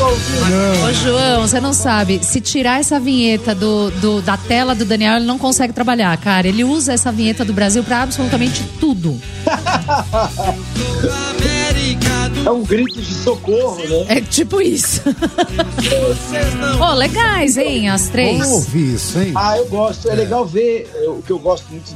ouvindo? Ô, João, você não sabe, se tirar essa vinheta da tela do Daniel, ele não consegue trabalhar, cara. Ele usa essa vinheta do Brasil pra absolutamente tudo. É um grito de socorro, né? É tipo isso. Legais, hein, as três. Vamos ouvir isso, hein? Eu gosto. É legal ver. O que eu gosto muito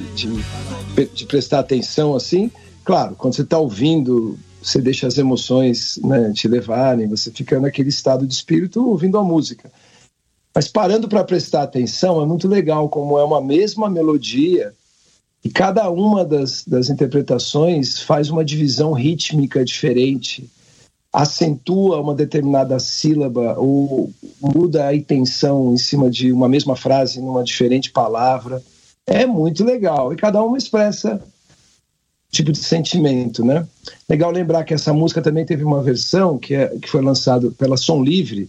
de prestar atenção, assim. Claro, quando você está ouvindo, você deixa as emoções, né, te levarem, você fica naquele estado de espírito ouvindo a música. Mas parando para prestar atenção, é muito legal como é uma mesma melodia e cada uma das interpretações faz uma divisão rítmica diferente, acentua uma determinada sílaba ou muda a intenção em cima de uma mesma frase numa diferente palavra. É muito legal. E cada uma expressa tipo de sentimento, né? Legal lembrar que essa música também teve uma versão que foi lançada pela Som Livre,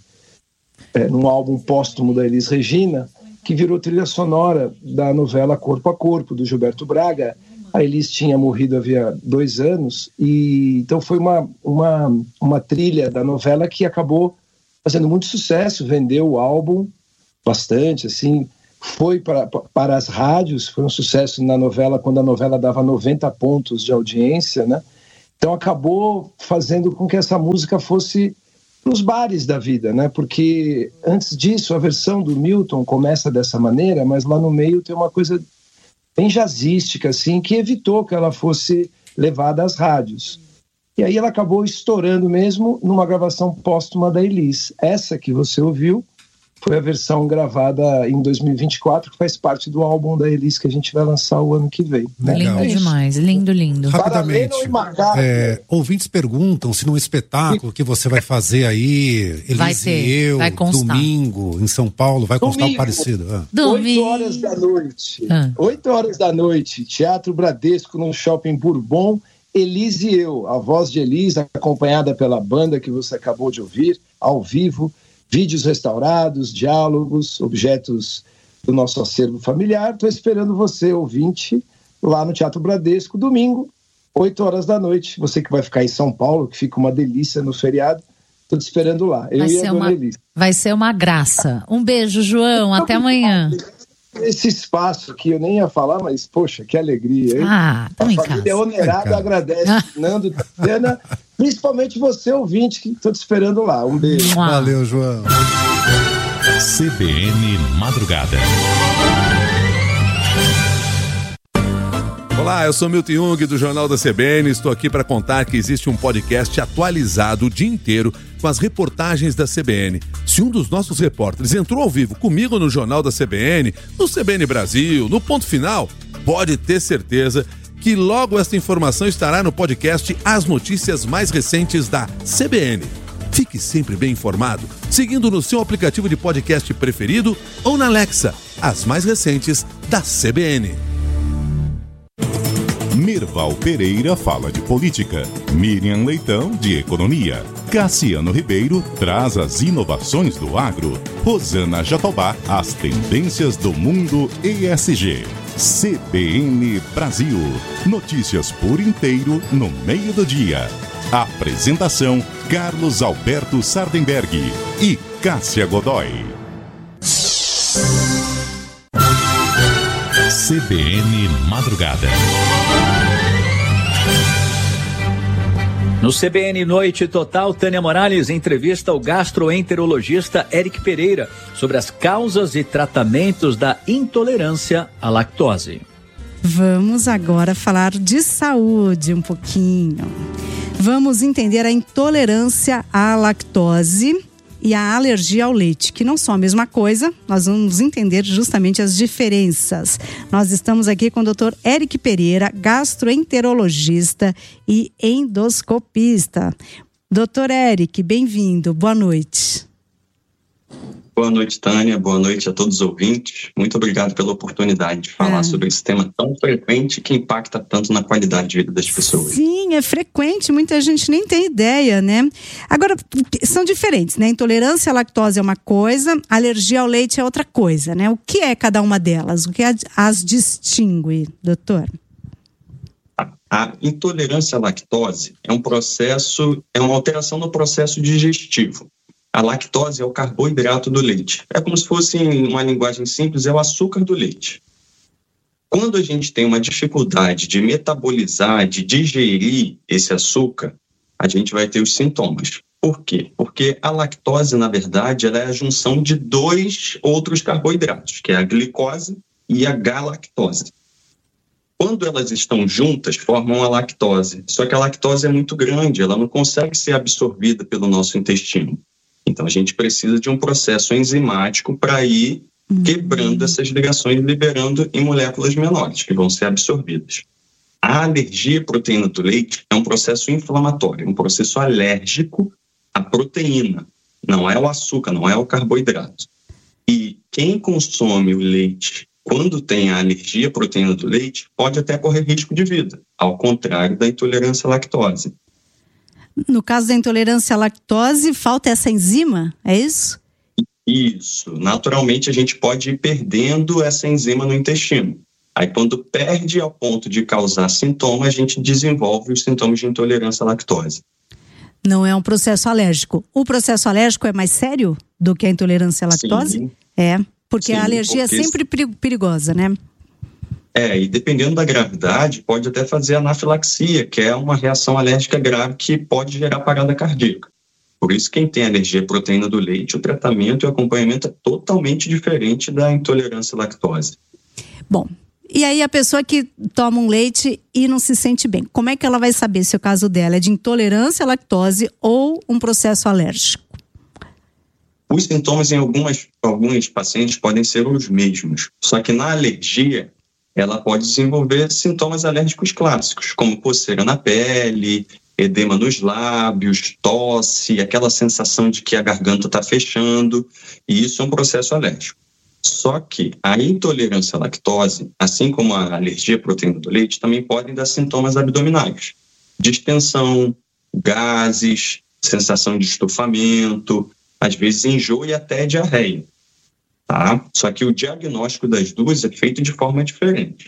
num álbum póstumo da Elis Regina, que virou trilha sonora da novela Corpo a Corpo, do Gilberto Braga. A Elis tinha morrido havia 2 anos, e então foi uma trilha da novela que acabou fazendo muito sucesso, vendeu o álbum bastante, assim, foi para as rádios, foi um sucesso na novela, quando a novela dava 90 pontos de audiência, né? Então acabou fazendo com que essa música fosse nos bares da vida, né? Porque antes disso, a versão do Milton começa dessa maneira, mas lá no meio tem uma coisa bem jazzística, assim, que evitou que ela fosse levada às rádios. E aí ela acabou estourando mesmo numa gravação póstuma da Elis. Essa que você ouviu foi a versão gravada em 2024, que faz parte do álbum da Elis que a gente vai lançar o ano que vem. Né? Lindo demais, lindo. Rapidamente, ouvintes perguntam se num espetáculo que você vai fazer aí, Elis e eu, domingo, em São Paulo, vai constar algo parecido. 8 horas da noite. 8 horas da noite, Teatro Bradesco, no Shopping Bourbon, Elis e eu, a voz de Elis, acompanhada pela banda que você acabou de ouvir, ao vivo, vídeos restaurados, diálogos, objetos do nosso acervo familiar. Estou esperando você, ouvinte, lá no Teatro Bradesco, domingo, 8 horas da noite. Você que vai ficar em São Paulo, que fica uma delícia no feriado, estou te esperando lá. Vai ser uma graça. Um beijo, João, até amanhã. Esse espaço aqui, eu nem ia falar, mas, poxa, que alegria, hein? Estamos em casa. A família Onerada agradece, Nando, Tatiana, principalmente você, ouvinte, que estou te esperando lá. Um beijo. Valeu, João. CBN Madrugada. Olá, eu sou Milton Jung do Jornal da CBN. Estou aqui para contar que existe um podcast atualizado o dia inteiro com as reportagens da CBN. Se um dos nossos repórteres entrou ao vivo comigo no Jornal da CBN, no CBN Brasil, no Ponto Final, pode ter certeza que logo esta informação estará no podcast As Notícias Mais Recentes da CBN. Fique sempre bem informado, seguindo no seu aplicativo de podcast preferido ou na Alexa, as mais recentes da CBN. Mirval Pereira fala de política, Miriam Leitão de economia, Cassiano Ribeiro traz as inovações do agro, Rosana Jatobá as tendências do mundo ESG. CBN Brasil, notícias por inteiro no meio do dia. Apresentação Carlos Alberto Sardenberg e Cássia Godoy. CBN Madrugada. No CBN Noite Total, Tânia Morales entrevista o gastroenterologista Eric Pereira sobre as causas e tratamentos da intolerância à lactose. Vamos agora falar de saúde um pouquinho. Vamos entender a intolerância à lactose e a alergia ao leite, que não são a mesma coisa. Nós vamos entender justamente as diferenças. Nós estamos aqui com o Dr. Eric Pereira, gastroenterologista e endoscopista. Dr. Eric, bem-vindo, boa noite. Boa noite, Tânia, boa noite a todos os ouvintes. Muito obrigado pela oportunidade de falar sobre esse tema tão frequente que impacta tanto na qualidade de vida das pessoas. Sim, é frequente, muita gente nem tem ideia, né? Agora, são diferentes, né? Intolerância à lactose é uma coisa, alergia ao leite é outra coisa, né? O que é cada uma delas? O que as distingue, doutor? A intolerância à lactose é uma alteração no processo digestivo. A lactose é o carboidrato do leite. É como se fosse, em uma linguagem simples, é o açúcar do leite. Quando a gente tem uma dificuldade de metabolizar, de digerir esse açúcar, a gente vai ter os sintomas. Por quê? Porque a lactose, na verdade, ela é a junção de 2 outros carboidratos, que é a glicose e a galactose. Quando elas estão juntas, formam a lactose. Só que a lactose é muito grande, ela não consegue ser absorvida pelo nosso intestino. Então, a gente precisa de um processo enzimático para ir quebrando essas ligações, liberando em moléculas menores, que vão ser absorvidas. A alergia à proteína do leite é um processo inflamatório, um processo alérgico à proteína. Não é o açúcar, não é o carboidrato. E quem consome o leite quando tem a alergia à proteína do leite pode até correr risco de vida, ao contrário da intolerância à lactose. No caso da intolerância à lactose, falta essa enzima, é isso? Isso. Naturalmente, a gente pode ir perdendo essa enzima no intestino. Aí, quando perde ao ponto de causar sintomas, a gente desenvolve os sintomas de intolerância à lactose. Não é um processo alérgico. O processo alérgico é mais sério do que a intolerância à lactose? Sim. Porque a alergia é sempre perigosa, né? E dependendo da gravidade, pode até fazer anafilaxia, que é uma reação alérgica grave que pode gerar parada cardíaca. Por isso, quem tem alergia à proteína do leite, o tratamento e o acompanhamento é totalmente diferente da intolerância à lactose. Bom, e aí a pessoa que toma um leite e não se sente bem, como é que ela vai saber se o caso dela é de intolerância à lactose ou um processo alérgico? Os sintomas em alguns pacientes podem ser os mesmos, só que na alergia ela pode desenvolver sintomas alérgicos clássicos, como coceira na pele, edema nos lábios, tosse, aquela sensação de que a garganta está fechando, e isso é um processo alérgico. Só que a intolerância à lactose, assim como a alergia à proteína do leite, também podem dar sintomas abdominais, distensão, gases, sensação de estufamento, às vezes enjoo e até diarreia. Tá? Só que o diagnóstico das duas é feito de forma diferente.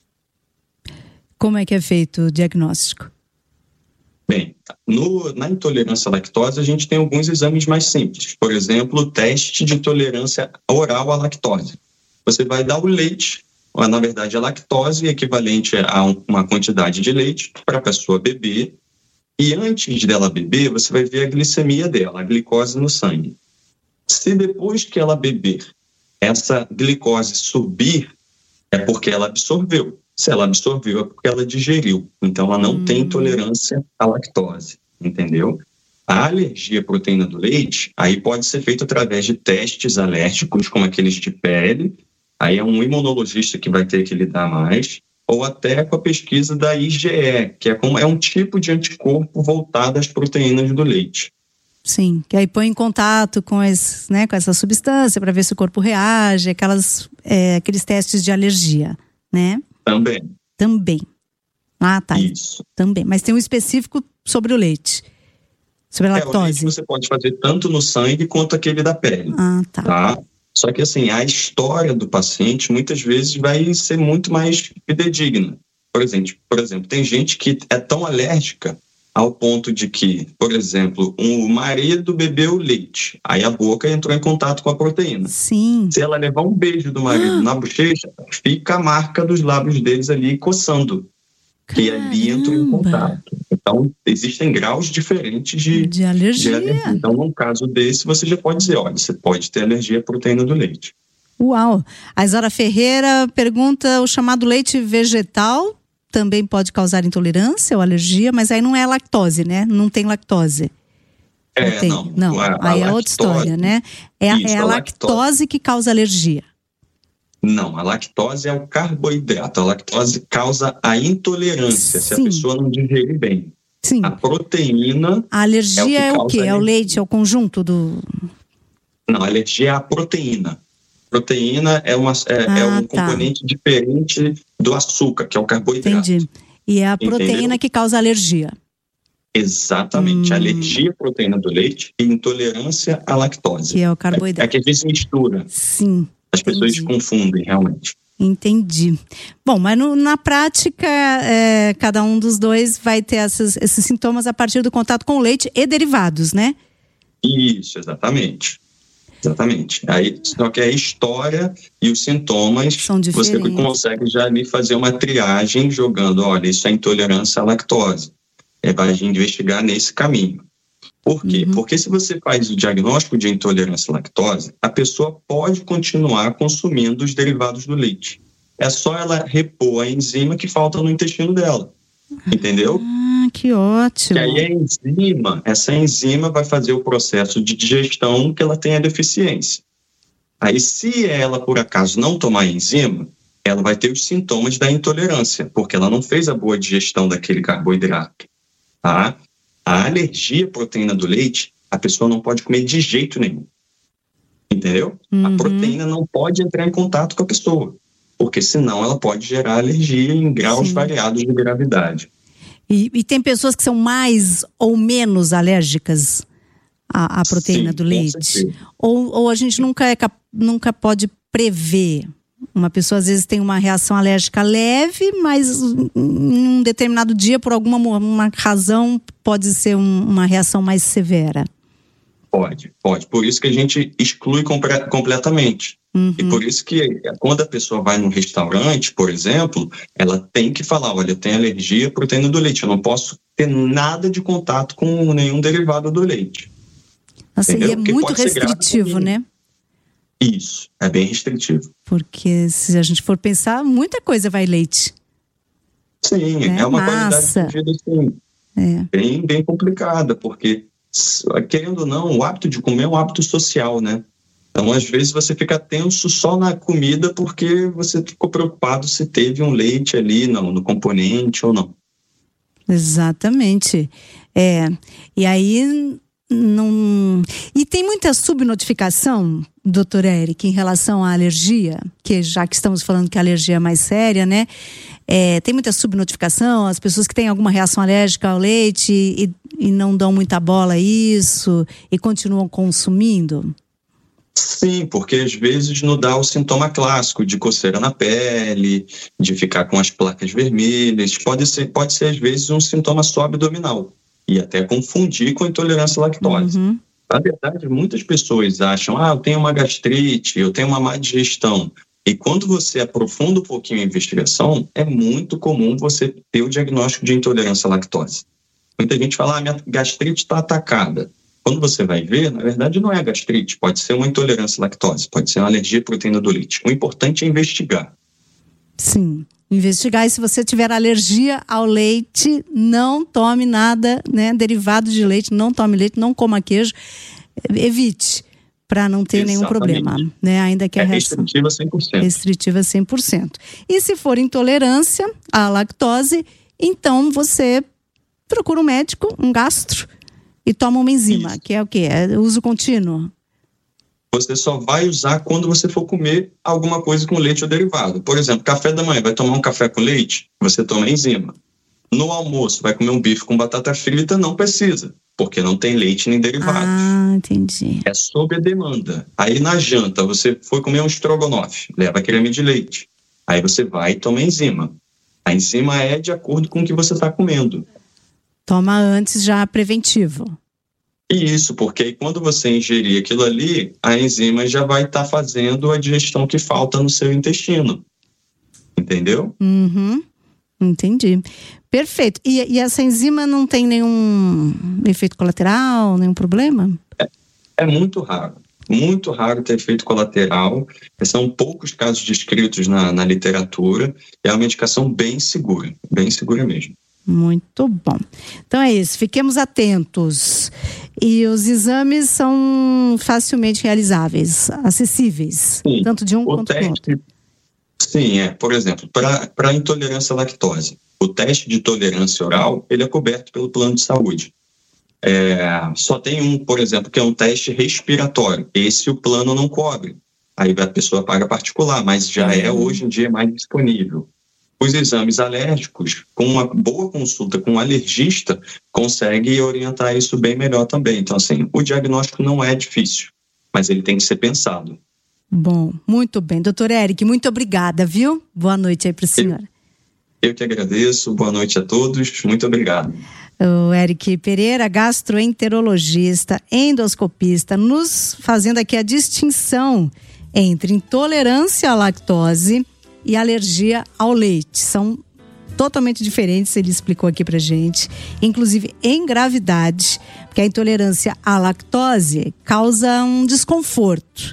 Como é que é feito o diagnóstico? Bem, na intolerância à lactose, a gente tem alguns exames mais simples. Por exemplo, o teste de tolerância oral à lactose. Você vai dar o leite, ou, na verdade, a lactose equivalente a uma quantidade de leite para a pessoa beber. E antes dela beber, você vai ver a glicemia dela, a glicose no sangue. Se depois que ela beber, essa glicose subir, é porque ela absorveu. Se ela absorveu, é porque ela digeriu. Então, ela não tem intolerância à lactose, entendeu? A alergia à proteína do leite, aí pode ser feito através de testes alérgicos, como aqueles de pele. Aí é um imunologista que vai ter que lidar mais. Ou até com a pesquisa da IgE, que é um tipo de anticorpo voltado às proteínas do leite. Sim, que aí põe em contato com essa substância para ver se o corpo reage, aqueles testes de alergia, né? Também. Ah, tá. Isso. Também. Mas tem um específico sobre o leite. Sobre a lactose. O leite você pode fazer tanto no sangue quanto aquele da pele. Ah, tá. Só que assim, a história do paciente muitas vezes vai ser muito mais fidedigna. Por exemplo, tem gente que é tão alérgica ao ponto de que, por exemplo, o marido bebeu leite, aí a boca entrou em contato com a proteína. Sim. Se ela levar um beijo do marido na bochecha, fica a marca dos lábios deles ali coçando. Que ali entrou em contato. Então, existem graus diferentes de alergia. Então, num caso desse, você já pode dizer, olha, você pode ter alergia à proteína do leite. Uau! A Isara Ferreira pergunta, o chamado leite vegetal também pode causar intolerância ou alergia, mas aí não é lactose, né? Não tem lactose. Não. Aí é outra história, né? É a lactose que causa alergia. Não, a lactose é o carboidrato. A lactose causa a intolerância, se a pessoa não digerir bem. Sim. A proteína... A alergia é o quê? É o leite, é o conjunto do... Não, a alergia é a proteína. Proteína é um componente diferente do açúcar, que é o carboidrato. Entendi. E é a proteína que causa alergia. Exatamente. Alergia à proteína do leite e intolerância à lactose. Que é o carboidrato. É que às vezes mistura. Sim. As pessoas confundem, realmente. Entendi. Bom, mas na prática, cada um dos dois vai ter esses sintomas a partir do contato com o leite e derivados, né? Isso, exatamente. Aí, só que a história e os sintomas, você consegue já ali fazer uma triagem jogando, olha, isso é intolerância à lactose. Vai investigar nesse caminho. Por quê? Porque se você faz o diagnóstico de intolerância à lactose, a pessoa pode continuar consumindo os derivados do leite. É só ela repor a enzima que falta no intestino dela. Entendeu? Que ótimo. E aí essa enzima vai fazer o processo de digestão que ela tem a deficiência. Aí, se ela, por acaso, não tomar a enzima, ela vai ter os sintomas da intolerância, porque ela não fez a boa digestão daquele carboidrato. Tá? A alergia à proteína do leite, a pessoa não pode comer de jeito nenhum. Entendeu? A proteína não pode entrar em contato com a pessoa, porque senão ela pode gerar alergia em graus variados de gravidade. E tem pessoas que são mais ou menos alérgicas à proteína do leite? Ou a gente nunca pode prever? Uma pessoa às vezes tem uma reação alérgica leve, mas em um determinado dia, por alguma razão, pode ser uma reação mais severa. Pode. Por isso que a gente exclui completamente. E por isso que quando a pessoa vai num restaurante, por exemplo, ela tem que falar, olha, eu tenho alergia à proteína do leite, eu não posso ter nada de contato com nenhum derivado do leite. Nossa, e é muito restritivo, né? Isso, é bem restritivo. Porque se a gente for pensar, muita coisa vai leite. Sim, é uma qualidade de vida assim, bem complicada, porque, querendo ou não, o hábito de comer é um hábito social, né? Então, às vezes, você fica tenso só na comida porque você ficou preocupado se teve um leite ali no componente ou não. Exatamente. E aí, não... E tem muita subnotificação, doutor Eric, em relação à alergia, que já que estamos falando que a alergia é mais séria, né? Tem muita subnotificação, as pessoas que têm alguma reação alérgica ao leite e não dão muita bola a isso e continuam consumindo? Sim, porque às vezes não dá o sintoma clássico de coceira na pele, de ficar com as placas vermelhas. Pode ser às vezes um sintoma só abdominal e até confundir com intolerância à lactose. Na verdade, muitas pessoas acham, eu tenho uma gastrite, eu tenho uma má digestão. E quando você aprofunda um pouquinho a investigação, é muito comum você ter o diagnóstico de intolerância à lactose. Muita gente fala, minha gastrite está atacada. Quando você vai ver, na verdade não é a gastrite, pode ser uma intolerância à lactose, pode ser uma alergia à proteína do leite. O importante é investigar. Sim, investigar. E se você tiver alergia ao leite, não tome nada, né, derivado de leite, não tome leite, não coma queijo, evite, para não ter nenhum problema, né? Ainda que restritiva 100%. Restritiva 100%. E se for intolerância à lactose, então você procura um médico, um gastro, e toma uma enzima, que é o quê? É uso contínuo. Você só vai usar quando você for comer alguma coisa com leite ou derivado. Por exemplo, café da manhã, vai tomar um café com leite, você toma enzima. No almoço, vai comer um bife com batata frita, não precisa, porque não tem leite nem derivados. Entendi. É sob a demanda. Aí na janta, você foi comer um estrogonofe, leva creme de leite. Aí você vai e toma enzima. A enzima é de acordo com o que você está comendo. Toma antes já preventivo. Isso, porque quando você ingerir aquilo ali, a enzima já vai estar fazendo a digestão que falta no seu intestino. Entendeu? Entendi. Perfeito. E essa enzima não tem nenhum efeito colateral, nenhum problema? É muito raro. Muito raro ter efeito colateral. São poucos casos descritos na literatura. É uma medicação bem segura mesmo. Muito bom. Então é isso, fiquemos atentos. E os exames são facilmente realizáveis, acessíveis, sim, tanto de um quanto do outro. Sim, por exemplo, para intolerância à lactose, o teste de tolerância oral, ele é coberto pelo plano de saúde. Só tem um, por exemplo, que é um teste respiratório. Esse o plano não cobre. Aí a pessoa paga particular, mas já hoje em dia mais disponível. Os exames alérgicos, com uma boa consulta com um alergista, consegue orientar isso bem melhor também. Então, assim, o diagnóstico não é difícil, mas ele tem que ser pensado. Bom, muito bem. Doutor Eric, muito obrigada, viu? Boa noite aí para o senhor. Eu que agradeço. Boa noite a todos. Muito obrigado. O Eric Pereira, gastroenterologista, endoscopista, nos fazendo aqui a distinção entre intolerância à lactose e alergia ao leite. São totalmente diferentes, ele explicou aqui pra gente, inclusive em gravidade, porque a intolerância à lactose causa um desconforto,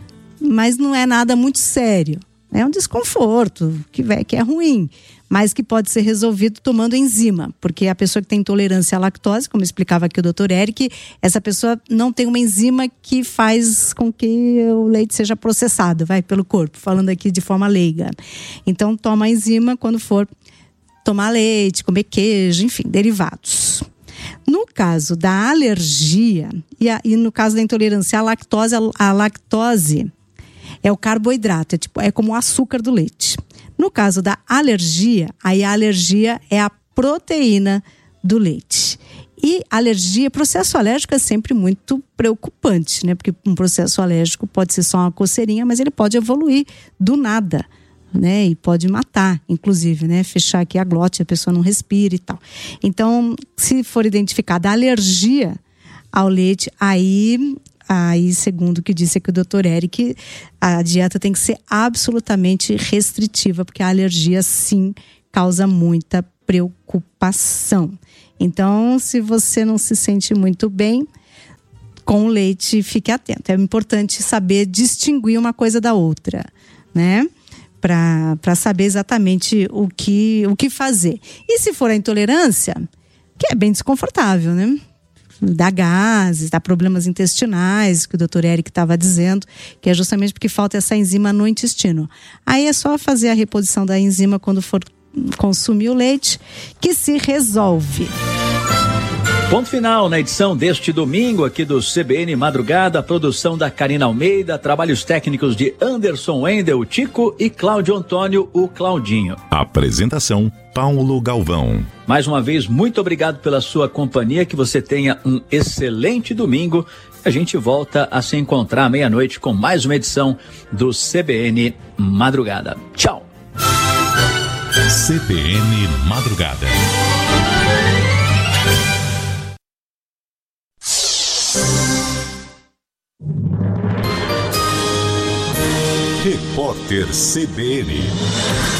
mas não é nada muito sério. É um desconforto que é ruim, mas que pode ser resolvido tomando enzima, porque a pessoa que tem intolerância à lactose, como explicava aqui o Dr. Eric, essa pessoa não tem uma enzima que faz com que o leite seja processado, pelo corpo, falando aqui de forma leiga. Então toma a enzima quando for tomar leite, comer queijo, enfim, derivados. No caso da alergia e no caso da intolerância à lactose é o carboidrato, é como o açúcar do leite. No caso da alergia, aí a alergia é a proteína do leite. E alergia, processo alérgico é sempre muito preocupante, né? Porque um processo alérgico pode ser só uma coceirinha, mas ele pode evoluir do nada, né? E pode matar, inclusive, né? Fechar aqui a glote, a pessoa não respira e tal. Então, se for identificada a alergia ao leite, aí, segundo o que disse aqui o Dr. Eric, a dieta tem que ser absolutamente restritiva, porque a alergia, sim, causa muita preocupação. Então, se você não se sente muito bem com o leite, fique atento. É importante saber distinguir uma coisa da outra, né? Para saber exatamente o que fazer. E se for a intolerância, que é bem desconfortável, né? Dá gases, dá problemas intestinais, que o Dr. Eric estava dizendo, que é justamente porque falta essa enzima no intestino. Aí é só fazer a reposição da enzima quando for consumir o leite, que se resolve. Ponto final na edição deste domingo aqui do CBN Madrugada, produção da Karina Almeida, trabalhos técnicos de Anderson Wendel, o Tico e Cláudio Antônio, o Claudinho. Apresentação, Paulo Galvão. Mais uma vez, muito obrigado pela sua companhia, que você tenha um excelente domingo. A gente volta a se encontrar à meia-noite com mais uma edição do CBN Madrugada. Tchau. CBN Madrugada. Repórter CBN.